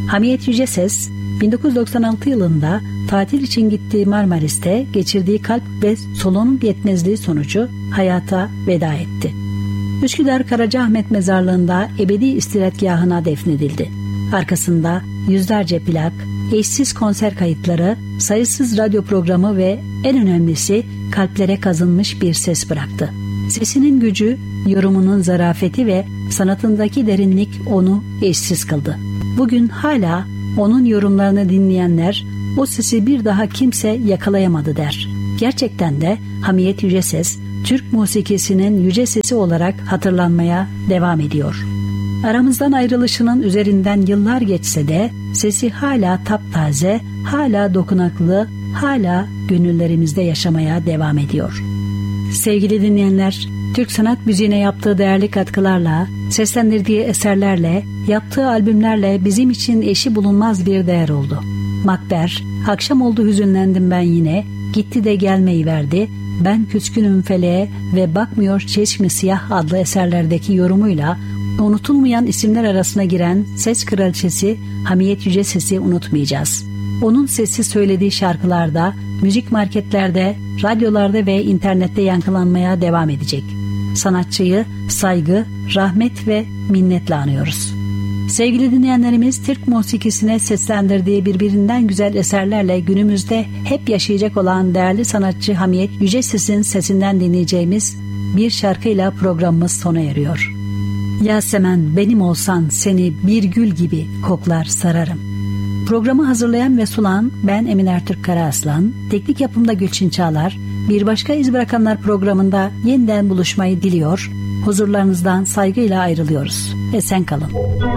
Hamiyet Yüceses 1996 yılında tatil için gittiği Marmaris'te geçirdiği kalp ve solunum yetmezliği sonucu hayata veda etti. Üsküdar Karacaahmet Mezarlığı'nda ebedi istirahatgahına defnedildi. Arkasında yüzlerce plak, eşsiz konser kayıtları, sayısız radyo programı ve en önemlisi kalplere kazınmış bir ses bıraktı. Sesinin gücü, yorumunun zarafeti ve sanatındaki derinlik onu eşsiz kıldı. Bugün hala onun yorumlarını dinleyenler o sesi bir daha kimse yakalayamadı der. Gerçekten de Hamiyet Yüceses, Türk musikisinin yüce sesi olarak hatırlanmaya devam ediyor. Aramızdan ayrılışının üzerinden yıllar geçse de sesi hala taptaze, hala dokunaklı, hala gönüllerimizde yaşamaya devam ediyor. Sevgili dinleyenler, Türk sanat müziğine yaptığı değerli katkılarla, seslendirdiği eserlerle, yaptığı albümlerle bizim için eşi bulunmaz bir değer oldu. Makber, Akşam oldu hüzünlendim ben yine, Gitti de gelmeyi verdi, Ben küskünüm feleğe ve Bakmıyor çeşmi siyah adlı eserlerdeki yorumuyla unutulmayan isimler arasına giren ses kraliçesi Hamiyet Yüceses'i unutmayacağız. Onun sesi söylediği şarkılarda, müzik marketlerde, radyolarda ve internette yankılanmaya devam edecek. Sanatçıyı saygı, rahmet ve minnetle anıyoruz. Sevgili dinleyenlerimiz, Türk musikisine seslendirdiği birbirinden güzel eserlerle günümüzde hep yaşayacak olan değerli sanatçı Hamiyet Yüceses'in sesinden dinleyeceğimiz bir şarkıyla programımız sona eriyor. Yasemen benim olsan seni bir gül gibi koklar sararım. Programı hazırlayan ve sunan ben Emin Ertürk Karaaslan, teknik yapımda Gülçin Çağlar, bir başka iz bırakanlar programında yeniden buluşmayı diliyor, huzurlarınızdan saygıyla ayrılıyoruz. Esen kalın.